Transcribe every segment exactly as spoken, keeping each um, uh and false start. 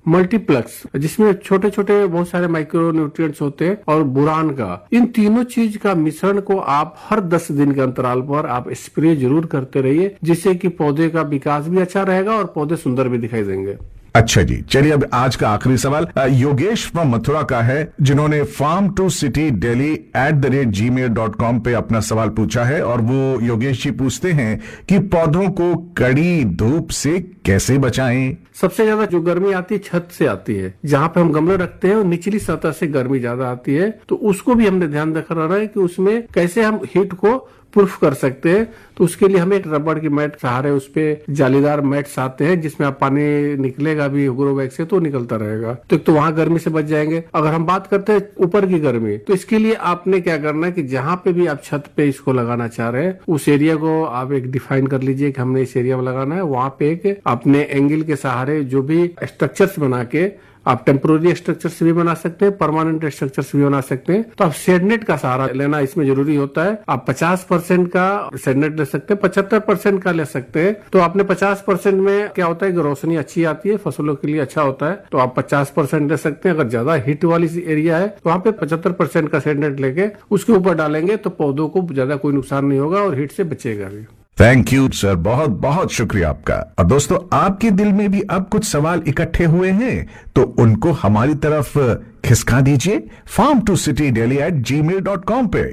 Multiplex, जिसमें छोटे छोटे बहुत सारे माइक्रो न्यूट्रिएंट्स होते हैं, और बोरान का, इन तीनों चीज का मिश्रण को आप हर दस दिन के अंतराल पर आप स्प्रे जरूर करते रहिए, जिससे कि पौधे का विकास भी अच्छा रहेगा और पौधे सुंदर भी दिखाई देंगे। अच्छा जी, चलिए अब आज का आखिरी सवाल योगेश फ्रॉम मथुरा का है, जिन्होंने farm to city Delhi at the rate ji mail dot com पे अपना सवाल पूछा है। और वो योगेश जी पूछते हैं कि पौधों को कड़ी धूप से कैसे बचाएं। सबसे ज्यादा जो गर्मी आती है छत से आती है, जहाँ पे हम गमले रखते हैं, निचली सतह से गर्मी ज्यादा आती है, तो उसको भी हमने ध्यान रखना है कि उसमें कैसे हम हीट को प्रूफ कर सकते हैं। तो उसके लिए हमें एक रबड़ की मैट सहारे उस पे जालीदार मैट्स आते हैं, जिसमें आप पानी निकलेगा भी ग्रो बैग से तो निकलता रहेगा, तो एक तो वहां गर्मी से बच जाएंगे। अगर हम बात करते हैं ऊपर की गर्मी, तो इसके लिए आपने क्या करना है कि जहां पे भी आप छत पे इसको लगाना चाह रहे हैं, उस एरिया को आप एक डिफाइन कर लीजिए कि हमने इस एरिया में लगाना है। वहां पे एक अपने एंगल के सहारे जो भी स्ट्रक्चर्स बना के, आप टेम्पोररी स्ट्रक्चर से भी बना सकते हैं, परमानेंट स्ट्रक्चर से भी बना सकते हैं, तो आप शेडनेट का सहारा लेना इसमें जरूरी होता है। आप पचास परसेंट का शेडनेट ले सकते हैं, पचहत्तर परसेंट का ले सकते हैं। तो आपने पचास परसेंट में क्या होता है कि रोशनी अच्छी आती है, फसलों के लिए अच्छा होता है, तो आप पचास परसेंट ले सकते हैं। अगर ज्यादा हिट वाली एरिया है तो वहाँ पे पचहत्तर परसेंट का शेडनेट लेके उसके ऊपर डालेंगे, तो पौधों को ज्यादा कोई नुकसान नहीं होगा और हिट से बचेगा भी। थैंक यू सर, बहुत बहुत शुक्रिया आपका। और दोस्तों, आपके दिल में भी अब कुछ सवाल इकट्ठे हुए हैं तो उनको हमारी तरफ खिसका दीजिए farm to city Delhi eight ji mail dot com पे।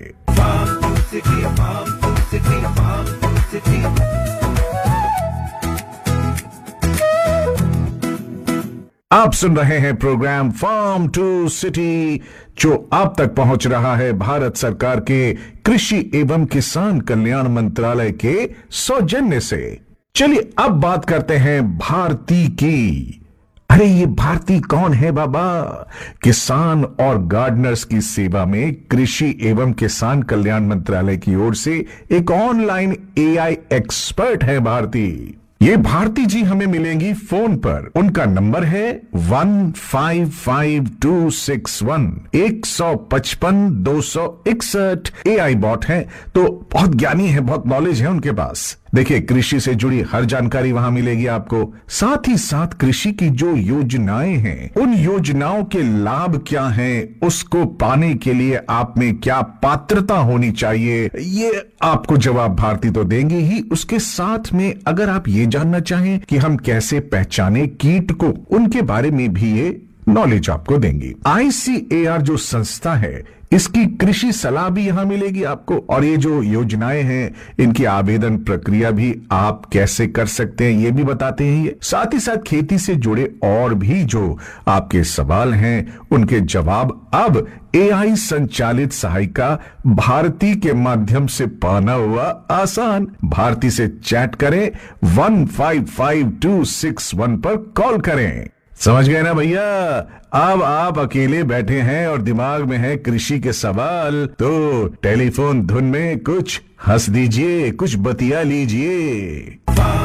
आप सुन रहे हैं प्रोग्राम फार्म टू सिटी, जो आप तक पहुंच रहा है भारत सरकार के कृषि एवं किसान कल्याण मंत्रालय के सौजन्य से। चलिए अब बात करते हैं भारती की। अरे ये भारती कौन है बाबा? किसान और गार्डनर्स की सेवा में कृषि एवं किसान कल्याण मंत्रालय की ओर से एक ऑनलाइन ए आई एक्सपर्ट है भारती। ये भारती जी हमें मिलेंगी फोन पर। उनका नंबर है one five five to six one एक सौ पचपन दो सौ इकसठ। ए आई बॉट है, तो बहुत ज्ञानी है, बहुत नॉलेज है उनके पास। देखिए, कृषि से जुड़ी हर जानकारी वहां मिलेगी आपको। साथ ही साथ कृषि की जो योजनाएं हैं, उन योजनाओं के लाभ क्या हैं, उसको पाने के लिए आप में क्या पात्रता होनी चाहिए, ये आपको जवाब भारती तो देंगे ही। उसके साथ में अगर आप ये जानना चाहें कि हम कैसे पहचाने कीट को, उनके बारे में भी ये नॉलेज आपको देंगी। आई सी ए आर जो संस्था है, इसकी कृषि सलाह भी यहां मिलेगी आपको। और ये जो योजनाएं हैं, इनकी आवेदन प्रक्रिया भी आप कैसे कर सकते हैं, ये भी बताते हैं ये। साथ ही साथ खेती से जुड़े और भी जो आपके सवाल हैं, उनके जवाब अब ए आई संचालित सहायिका भारती के माध्यम से पाना हुआ आसान। भारती से चैट करें, one five five to six one पर कॉल करें। समझ गए ना भैया? अब आप अकेले बैठे हैं और दिमाग में है कृषि के सवाल, तो टेलीफोन धुन में कुछ हंस दीजिए, कुछ बतिया लीजिए।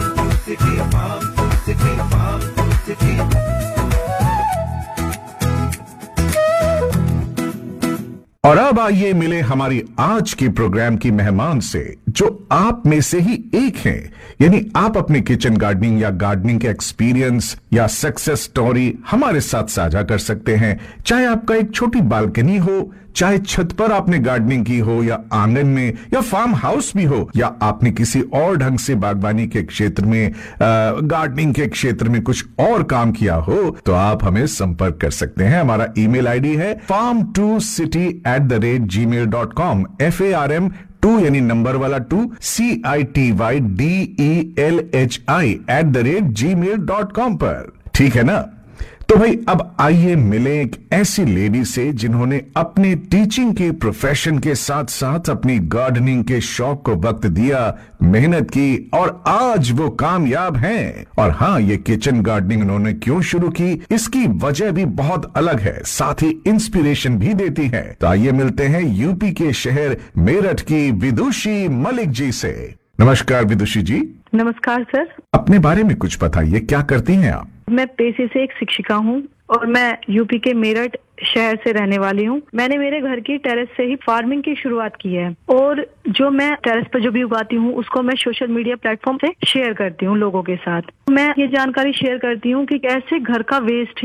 और अब आइए मिले हमारी आज के प्रोग्राम की मेहमान से, जो आप में से ही एक हैं। यानी आप अपने किचन गार्डनिंग या गार्डनिंग के एक्सपीरियंस या सक्सेस स्टोरी हमारे साथ साझा कर सकते हैं। चाहे आपका एक छोटी बालकनी हो, चाहे छत पर आपने गार्डनिंग की हो, या आंगन में, या फार्म हाउस भी हो, या आपने किसी और ढंग से बागवानी के क्षेत्र में, गार्डनिंग के क्षेत्र में कुछ और काम किया हो, तो आप हमें संपर्क कर सकते हैं। हमारा ईमेल आईडी है farm to city at the rate ji mail dot com. F A R M to यानी नंबर वाला to, C I T Y D E L H I at the rate ji mail dot com पर। ठीक है ना? तो भाई अब आइए मिले एक ऐसी लेडी से जिन्होंने अपने टीचिंग के प्रोफेशन के साथ साथ अपनी गार्डनिंग के शौक को वक्त दिया, मेहनत की, और आज वो कामयाब हैं। और हाँ, ये किचन गार्डनिंग उन्होंने क्यों शुरू की, इसकी वजह भी बहुत अलग है, साथ ही इंस्पिरेशन भी देती है। तो आइए मिलते हैं यूपी के शहर मेरठ की विदुषी मलिक जी से। नमस्कार विदुषी जी। नमस्कार सर। अपने बारे में कुछ बताइए, क्या करती हैं आप? मैं पेशे से एक शिक्षिका हूँ और मैं यूपी के मेरठ शहर से रहने वाली हूँ। मैंने मेरे घर की टेरेस से ही फार्मिंग की शुरुआत की है, और जो मैं टेरेस पर जो भी उगाती हूँ उसको मैं सोशल मीडिया प्लेटफॉर्म से शेयर करती हूँ लोगों के साथ। मैं ये जानकारी शेयर करती हूँ कि कैसे घर का वेस्ट